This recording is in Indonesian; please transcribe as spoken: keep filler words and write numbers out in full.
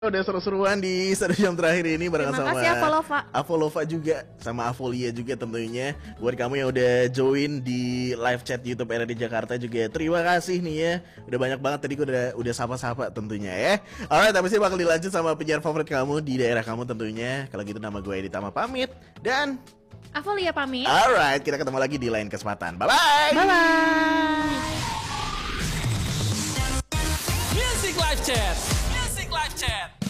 Udah seru-seruan di satu jam terakhir ini bareng Terima sama kasih Avolova. Avolova juga sama Avolia juga tentunya. Buat kamu yang udah join di live chat YouTube R R D Jakarta juga terima kasih nih ya. Udah banyak banget tadi gue udah udah sapa-sapa tentunya ya. Alright, tapi sih bakal dilanjut sama penyiar favorit kamu di daerah kamu tentunya. Kalau gitu nama gue Edi Tama pamit dan Avolia pamit. alright, kita ketemu lagi di lain kesempatan. Bye bye. Bye bye. Music Live Chat. Music Live Chat.